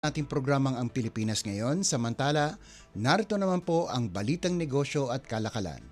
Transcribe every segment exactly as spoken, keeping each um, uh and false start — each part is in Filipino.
Ating programang ang Pilipinas ngayon, samantala narito naman po ang balitang negosyo at kalakalan.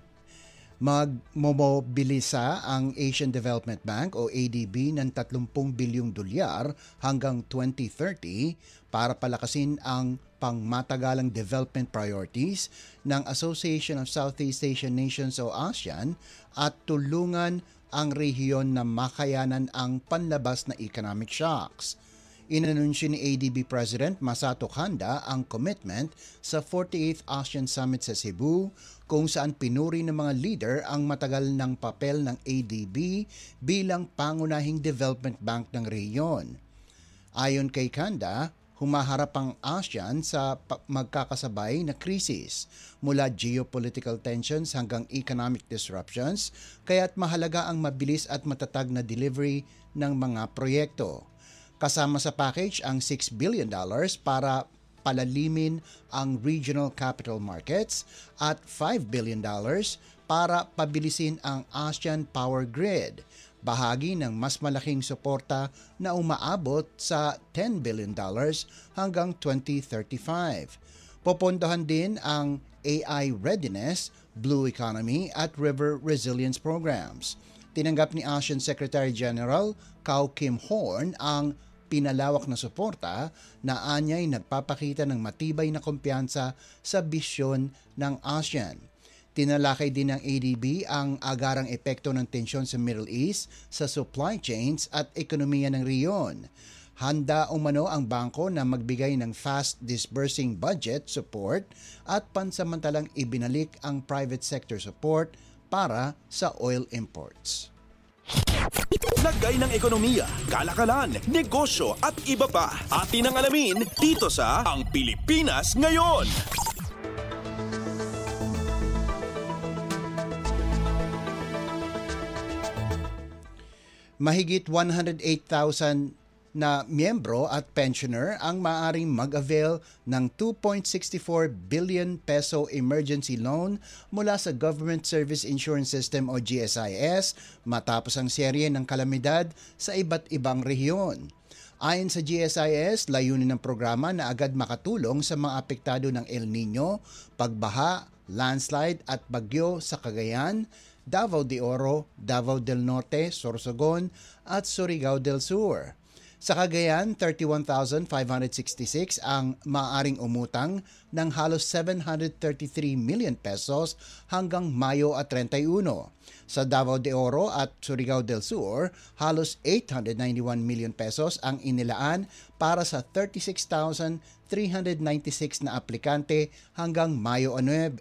Magmomobilisa ang Asian Development Bank o A D B ng thirty bilyong dolyar hanggang twenty thirty para palakasin ang pangmatagalang development priorities ng Association of Southeast Asian Nations o ASEAN at tulungan ang rehiyon na makayanan ang panlabas na economic shocks. Inanunsyo ni A D B President Masato Kanda ang commitment sa forty-eighth ASEAN Summit sa Cebu kung saan pinuri ng mga leader ang matagal ng papel ng A D B bilang pangunahing development bank ng rehiyon. Ayon kay Kanda, humaharap ang ASEAN sa magkakasabay na krisis mula geopolitical tensions hanggang economic disruptions kaya't mahalaga ang mabilis at matatag na delivery ng mga proyekto. Kasama sa package ang six billion dollars para palalimin ang regional capital markets at five billion dollars para pabilisin ang ASEAN Power Grid, bahagi ng mas malaking suporta na umaabot sa ten billion dollars hanggang twenty thirty-five. Popondohan din ang A I readiness, blue economy at river resilience programs. Tinanggap ni ASEAN Secretary General Kao Kim Horn ang pinalawak na suporta na anyay nagpapakita ng matibay na kumpiyansa sa bisyon ng ASEAN. Tinalakay din ng A D B ang agarang epekto ng tensyon sa Middle East sa supply chains at ekonomiya ng riyon. Handa umano ang bangko na magbigay ng fast disbursing budget support at pansamantalang ibinalik ang private sector support para sa oil imports. Lagay ng ekonomiya, kalakalan, negosyo at iba pa. Atin ang alamin dito sa Ang Pilipinas Ngayon. Mahigit one hundred eight thousand na miyembro at pensioner ang maaaring mag-avail ng two point six four billion peso emergency loan mula sa Government Service Insurance System o G S I S matapos ang serye ng kalamidad sa iba't ibang rehiyon. Ayon sa G S I S, layunin ng programa na agad makatulong sa mga apektado ng El Nino, pagbaha, landslide at bagyo sa Cagayan, Davao de Oro, Davao del Norte, Sorsogon at Surigao del Sur. Sa Cagayan, thirty-one thousand five hundred sixty-six ang maaaring umutang ng halos seven hundred thirty-three million pesos hanggang Mayo at thirty-one. Sa Davao de Oro at Surigao del Sur, halos eight hundred ninety-one million pesos ang inilaan para sa thirty-six thousand three hundred ninety-six na aplikante hanggang Mayo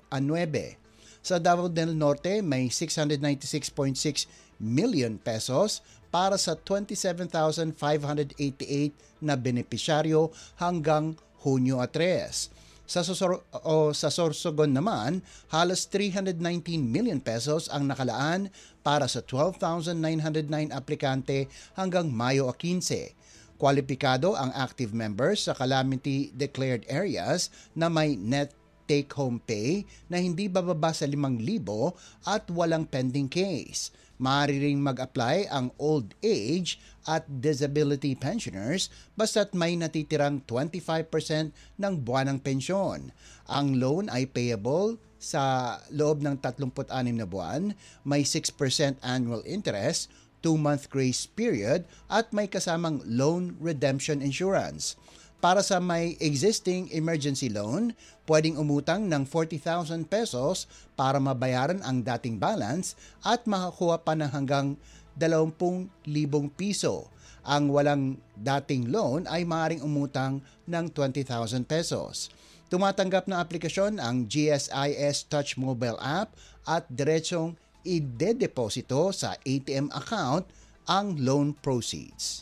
nine. Sa Davao del Norte, may six hundred ninety-six point six million pesos para sa twenty-seven thousand five hundred eighty-eight na benepisyaryo hanggang Hunyo three. Sa, Sosor- o sa Sorsogon naman, halos three hundred nineteen million pesos ang nakalaan para sa twelve thousand nine hundred nine aplikante hanggang Mayo fifteen. Kwalipikado ang active members sa calamity declared areas na may net take-home pay na hindi bababa sa limang libo at walang pending case. Maaari ring mag-apply ang old age at disability pensioners basta't may natitirang twenty-five percent ng buwanang pensyon. Ang loan ay payable sa loob ng thirty-six na buwan, may six percent annual interest, two-month grace period at may kasamang loan redemption insurance. Para sa may existing emergency loan, pwedeng umutang ng forty thousand pesos para mabayaran ang dating balance at makakuha pa ng hanggang dalawampu libong piso. Ang walang dating loan ay maaaring umutang ng twenty thousand pesos. Tumatanggap ng aplikasyon ang G S I S Touch Mobile App at diretsong ide-deposito sa A T M account ang loan proceeds.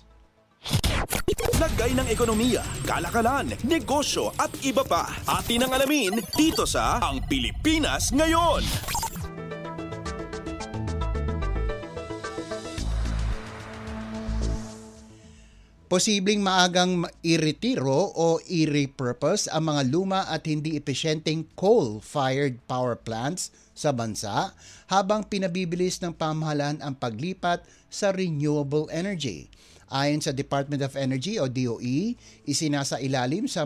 Lagay ng ekonomiya, kalakalan, negosyo at iba pa. Atin ang alamin dito sa Ang Pilipinas Ngayon. Posibleng maagang i-retiro o i-repurpose ang mga luma at hindi epesyenteng coal-fired power plants sa bansa habang pinabibilis ng pamahalaan ang paglipat sa renewable energy. Ayon sa Department of Energy o D O E, isinasailalim sa